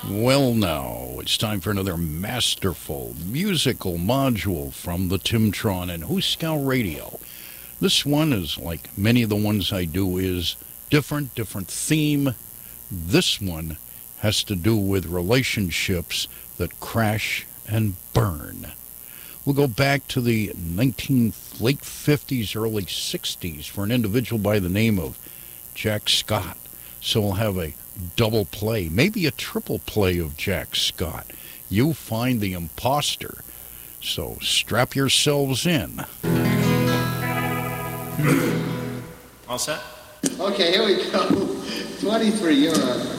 Well, now, it's time for another masterful musical module from the Timtron and Hooskow Radio. This one is, like many of the ones I do, is different theme. This one has to do with relationships that crash and burn. We'll go back to the late 50s, early 60s for an individual by the name of Jack Scott. So we'll have a double play, maybe a triple play of Jack Scott. You Find the Imposter. So strap yourselves in. All set? Okay, here we go. 23, you're on.